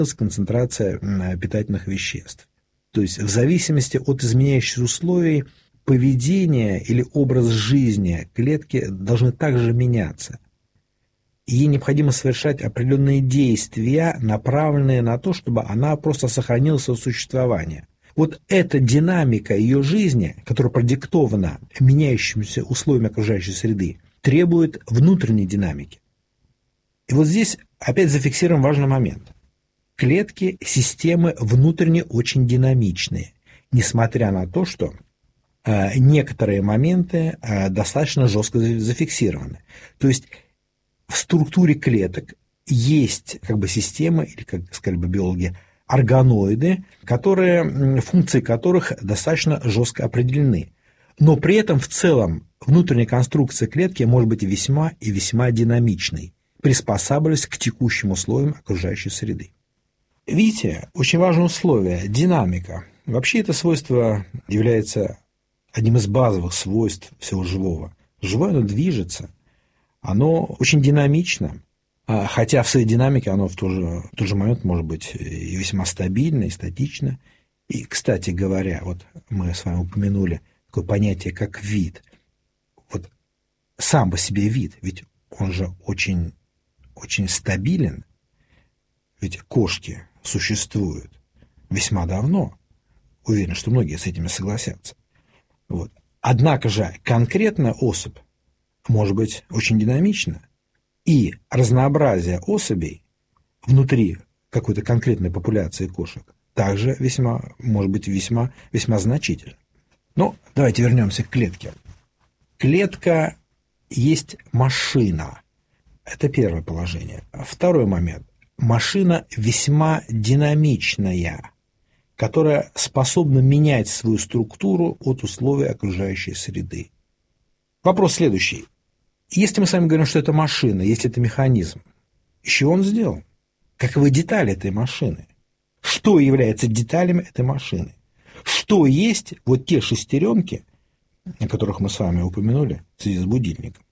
концентрация питательных веществ. То есть в зависимости от изменяющихся условий поведение или образ жизни клетки должны также меняться. И ей необходимо совершать определенные действия, направленные на то, чтобы она просто сохранила свое существование. Вот эта динамика ее жизни, которая продиктована меняющимися условиями окружающей среды, требует внутренней динамики. И вот здесь опять зафиксируем важный момент. Клетки, системы внутренне очень динамичные, несмотря на то, что некоторые моменты достаточно жестко зафиксированы. То есть в структуре клеток есть системы, или, как сказали бы биологи, органоиды, функции которых достаточно жестко определены. Но при этом в целом внутренняя конструкция клетки может быть весьма и весьма динамичной, приспосабливаясь к текущим условиям окружающей среды. Видите, очень важное условие – динамика. Вообще это свойство является одним из базовых свойств всего живого. Живое оно движется, оно очень динамично, хотя в своей динамике оно в тот же момент может быть и весьма стабильно, и статично. И, кстати говоря, вот мы с вами упомянули такое понятие, как вид. Вот сам по себе вид, ведь он же очень, очень стабилен, ведь кошки существуют весьма давно. Уверен, что многие с этим согласятся. Вот. Однако же конкретная особь может быть очень динамична, и разнообразие особей внутри какой-то конкретной популяции кошек также может быть весьма значительно. Но давайте вернемся к клетке. Клетка есть машина. Это первое положение. Второй момент. Машина весьма динамичная, которая способна менять свою структуру от условий окружающей среды. Вопрос следующий. Если мы с вами говорим, что это машина, если это механизм, из чего он сделан? Каковы детали этой машины? Что является деталями этой машины? Что есть вот те шестеренки, о которых мы с вами упомянули в связи с будильником?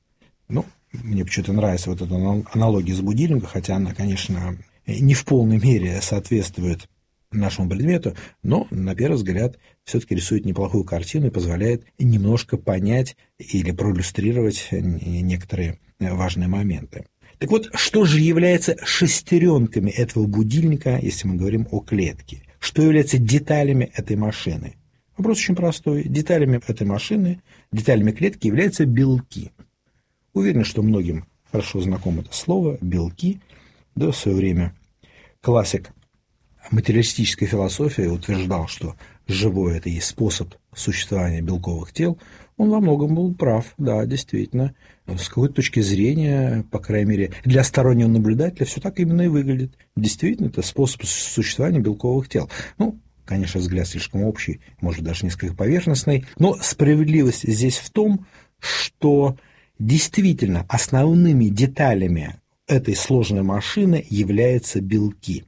Мне почему-то нравится вот эта аналогия с будильником, хотя она, конечно, не в полной мере соответствует нашему предмету, но, на первый взгляд, все-таки рисует неплохую картину и позволяет немножко понять или проиллюстрировать некоторые важные моменты. Так вот, что же является шестеренками этого будильника, если мы говорим о клетке? Что является деталями этой машины? Вопрос очень простой. Деталями этой машины, деталями клетки являются белки. Уверен, что многим хорошо знакомо это слово «белки». Да, в свое время классик материалистической философии утверждал, что живое – это и есть способ существования белковых тел. Он во многом был прав, да, действительно. С какой-то точки зрения, по крайней мере, для стороннего наблюдателя все так именно и выглядит. Действительно, это способ существования белковых тел. Конечно, взгляд слишком общий, может, даже несколько поверхностный, но справедливость здесь в том, что действительно основными деталями этой сложной машины являются белки.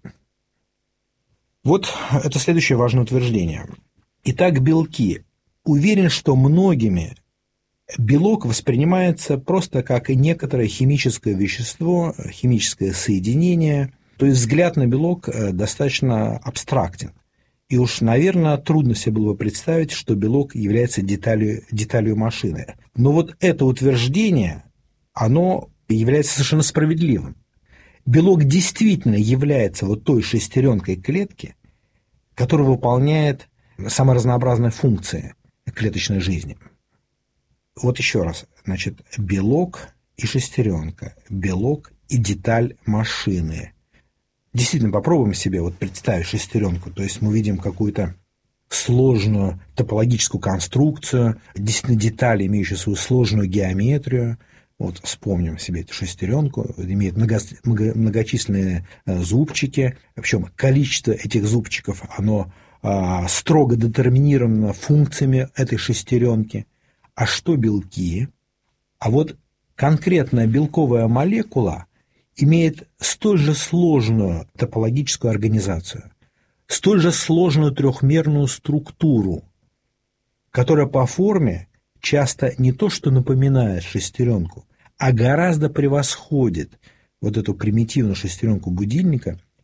Вот это следующее важное утверждение. Итак, белки. Уверен, что многими белок воспринимается просто как некоторое химическое вещество, химическое соединение. То есть взгляд на белок достаточно абстрактен. И уж, наверное, трудно себе было бы представить, что белок является деталью машины. Но вот это утверждение, оно является совершенно справедливым. Белок действительно является вот той шестеренкой клетки, которая выполняет самые разнообразные функции клеточной жизни. Вот еще раз. Значит, белок и шестеренка, белок и деталь машины. Действительно, попробуем себе представить шестеренку, то есть мы видим какую-то сложную топологическую конструкцию, действительно детали, имеющие свою сложную геометрию. Вспомним себе эту шестеренку, имеет многочисленные зубчики, причем количество этих зубчиков, оно строго детерминировано функциями этой шестеренки. А что белки? А вот конкретная белковая молекула имеет столь же сложную топологическую организацию, столь же сложную трехмерную структуру, которая по форме часто не то что напоминает шестеренку, а гораздо превосходит вот эту примитивную шестеренку будильника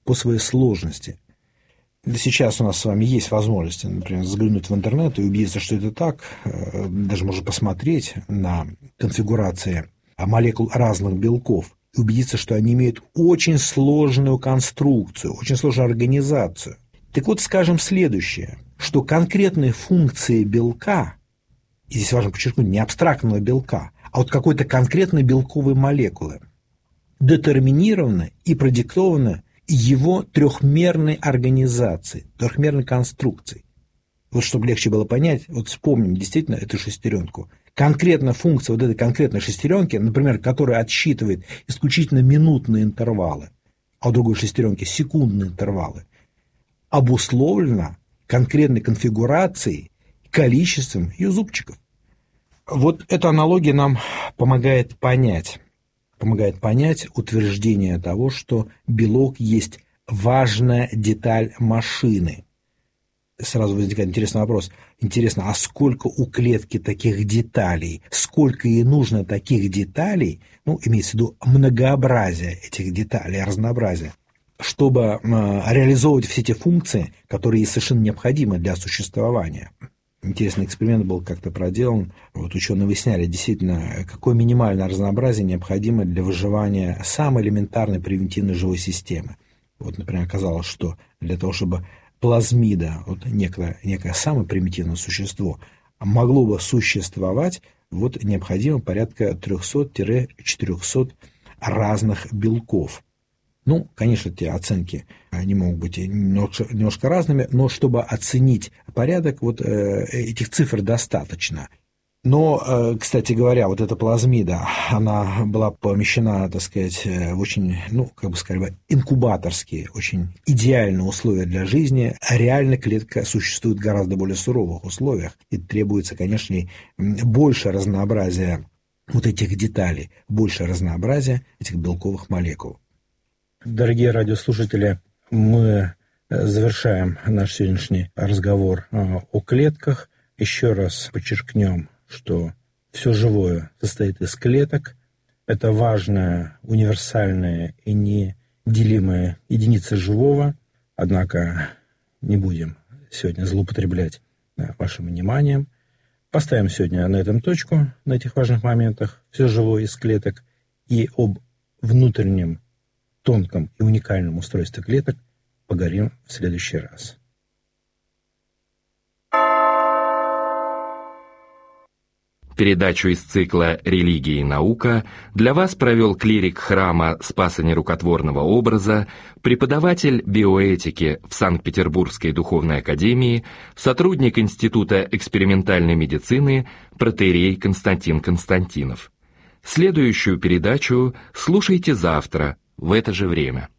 по своей сложности. Сейчас у нас с вами есть возможность, например, заглянуть в интернет и убедиться, что это так. Даже можно посмотреть на конфигурации молекул разных белков и убедиться, что они имеют очень сложную конструкцию, очень сложную организацию. Так вот, скажем следующее, что конкретные функции белка, и здесь важно подчеркнуть, не абстрактного белка, а вот какой-то конкретной белковой молекулы, детерминированы и продиктованы его трехмерной организацией, трехмерной конструкцией. Вот чтобы легче было понять, вот вспомним действительно эту шестеренку. Конкретно функция вот этой конкретной шестеренки, например, которая отсчитывает исключительно минутные интервалы, а у другой шестеренки секундные интервалы, обусловлена конкретной конфигурацией, количеством ее зубчиков. Вот эта аналогия нам помогает понять утверждение того, что белок есть важная деталь машины. Сразу возникает интересный вопрос. Интересно, а сколько у клетки таких деталей? Сколько ей нужно таких деталей, имеется в виду многообразие этих деталей, разнообразие, чтобы реализовывать все те функции, которые ей совершенно необходимы для существования? Интересный эксперимент был как-то проделан. Вот ученые выясняли действительно, какое минимальное разнообразие необходимо для выживания самой элементарной превентивной живой системы. Вот, например, оказалось, что для того, чтобы плазмида, вот некое самое примитивное существо, могло бы существовать, вот необходимо порядка 300-400 разных белков. Конечно, эти оценки они могут быть немножко разными, но чтобы оценить порядок, вот этих цифр достаточно. Но, кстати говоря, вот эта плазмида, она была помещена, так сказать, в очень, инкубаторские, очень идеальные условия для жизни. А реально клетка существует в гораздо более суровых условиях. И требуется, конечно, больше разнообразия вот этих деталей, больше разнообразия этих белковых молекул. Дорогие радиослушатели, мы завершаем наш сегодняшний разговор о клетках. Еще раз подчеркнем, что все живое состоит из клеток. Это важная, универсальная и неделимая единица живого. Однако не будем сегодня злоупотреблять вашим вниманием. Поставим сегодня на этом точку, на этих важных моментах. Все живое из клеток. И об внутреннем, тонком и уникальном устройстве клеток поговорим в следующий раз. Передачу из цикла «Религия и наука» для вас провел клирик храма Спаса Нерукотворного образа, преподаватель биоэтики в Санкт-Петербургской духовной академии, сотрудник Института экспериментальной медицины протоиерей Константин Константинов. Следующую передачу слушайте завтра в это же время.